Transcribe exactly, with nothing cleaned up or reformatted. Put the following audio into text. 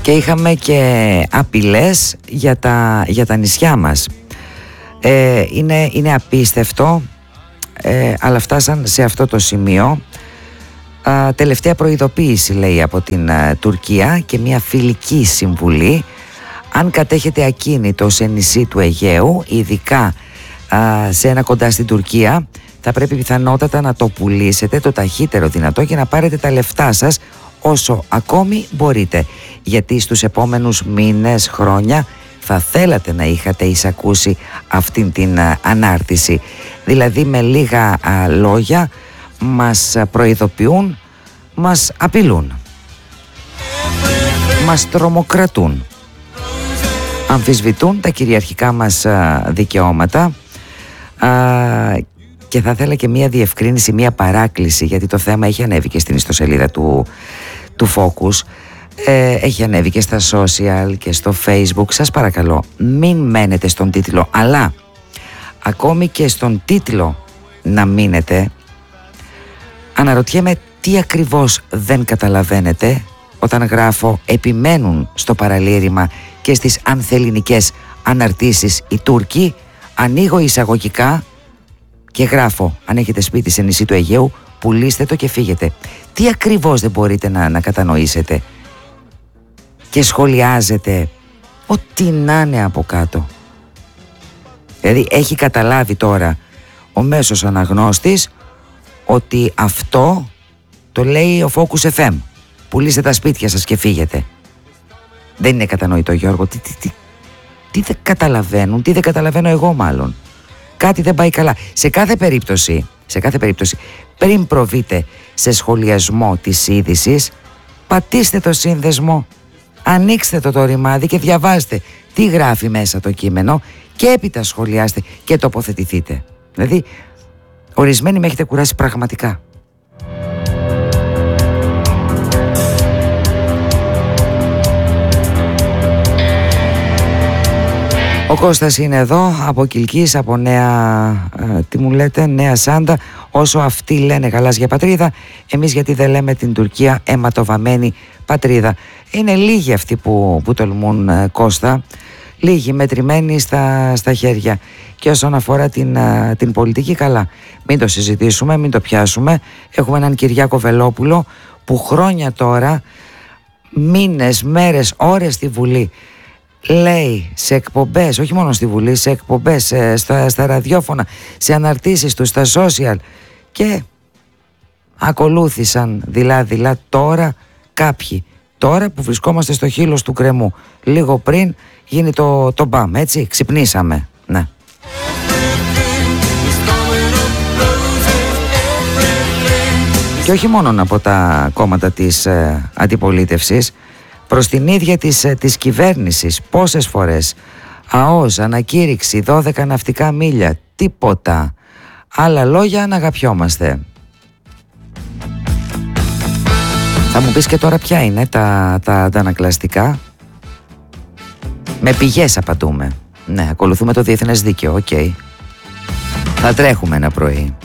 Και είχαμε και απειλές για τα, για τα νησιά μας. ε, είναι, είναι απίστευτο, ε, αλλά φτάσαν σε αυτό το σημείο. Α, τελευταία προειδοποίηση, λέει, από την α, Τουρκία και μια φιλική συμβουλή: αν κατέχετε ακίνητο σε νησί του Αιγαίου, ειδικά α, σε ένα κοντά στην Τουρκία, θα πρέπει πιθανότατα να το πουλήσετε το ταχύτερο δυνατό και να πάρετε τα λεφτά σας όσο ακόμη μπορείτε, γιατί στους επόμενους μήνες, χρόνια θα θέλατε να είχατε εισακούσει αυτήν την α, ανάρτηση. Δηλαδή, με λίγα α, λόγια, μας προειδοποιούν, μας απειλούν, μας τρομοκρατούν, αμφισβητούν τα κυριαρχικά μας α, δικαιώματα, α, και θα ήθελα και μία διευκρίνηση, μία παράκληση, γιατί το θέμα έχει ανέβει και στην ιστοσελίδα του, του Focus, ε, έχει ανέβει και στα social και στο Facebook. Σας παρακαλώ, μην μένετε στον τίτλο, αλλά ακόμη και στον τίτλο να μείνετε. Αναρωτιέμαι τι ακριβώς δεν καταλαβαίνετε όταν γράφω «επιμένουν στο παραλήρημα και στις ανθελληνικές αναρτήσεις οι Τούρκοι». Ανοίγω εισαγωγικά και γράφω: αν έχετε σπίτι σε νησί του Αιγαίου, πουλήστε το και φύγετε. Τι ακριβώς δεν μπορείτε να, να κατανοήσετε? Και σχολιάζετε ό,τι να είναι από κάτω. Δηλαδή, έχει καταλάβει τώρα ο μέσος αναγνώστης ότι αυτό το λέει ο Focus εφ εμ. Πουλήστε τα σπίτια σας και φύγετε. Δεν είναι κατανοητό, Γιώργο. Τι, τι, τι, τι δεν καταλαβαίνουν, τι δεν καταλαβαίνω εγώ μάλλον. Κάτι δεν πάει καλά. Σε κάθε περίπτωση, σε κάθε περίπτωση, πριν προβείτε σε σχολιασμό της είδησης, πατήστε το σύνδεσμο, ανοίξτε το το ρημάδι και διαβάστε τι γράφει μέσα το κείμενο και έπειτα σχολιάστε και τοποθετηθείτε. Δηλαδή, ορισμένοι με έχετε κουράσει πραγματικά. Ο Κώστας είναι εδώ από Κιλκής, από Νέα, ε, τι μου λέτε, Νέα Σάντα. Όσο αυτοί λένε γαλάζια πατρίδα, εμείς γιατί δεν λέμε την Τουρκία αιματοβαμμένη πατρίδα? Είναι λίγοι αυτοί που, που τολμούν, ε, Κώστα, λίγοι, μετρημένοι στα, στα χέρια. Και όσον αφορά την, ε, την πολιτική, καλά, μην το συζητήσουμε, μην το πιάσουμε. Έχουμε έναν Κυριάκο Βελόπουλο που χρόνια τώρα, μήνες, μέρες, ώρες στη Βουλή, λέει σε εκπομπές, όχι μόνο στη Βουλή, σε εκπομπές, στα, στα ραδιόφωνα, σε αναρτήσεις του, στα social, και ακολούθησαν δειλά-δειλά τώρα κάποιοι, τώρα που βρισκόμαστε στο χείλος του κρεμού, λίγο πριν γίνει το, το μπαμ, έτσι, ξυπνήσαμε, ναι. Και όχι μόνο από τα κόμματα της ε, αντιπολίτευσης, προς την ίδια της, της κυβέρνησης. Πόσες φορές? ΑΟΣ, ανακήρυξη, δώδεκα ναυτικά μίλια, τίποτα. Άλλα λόγια, να αγαπιόμαστε. Θα μου πεις και τώρα ποια είναι τα, τα, τα ανακλαστικά? Με πηγές απαντούμε. Ναι, ακολουθούμε το διεθνές δίκαιο, οκ. Okay. Θα τρέχουμε ένα πρωί.